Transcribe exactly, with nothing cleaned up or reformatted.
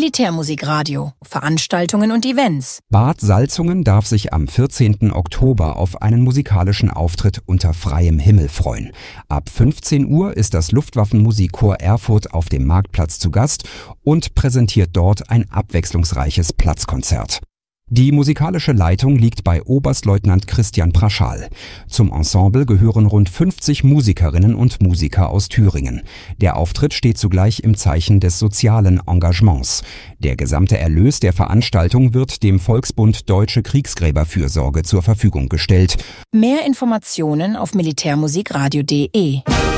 Militärmusikradio, Veranstaltungen und Events. Bad Salzungen darf sich am vierzehnten Oktober auf einen musikalischen Auftritt unter freiem Himmel freuen. Ab fünfzehn Uhr ist das Luftwaffenmusikchor Erfurt auf dem Marktplatz zu Gast und präsentiert dort ein abwechslungsreiches Platzkonzert. Die musikalische Leitung liegt bei Oberstleutnant Christian Praschal. Zum Ensemble gehören rund fünfzig Musikerinnen und Musiker aus Thüringen. Der Auftritt steht zugleich im Zeichen des sozialen Engagements. Der gesamte Erlös der Veranstaltung wird dem Volksbund Deutsche Kriegsgräberfürsorge zur Verfügung gestellt. Mehr Informationen auf militärmusikradio punkt de.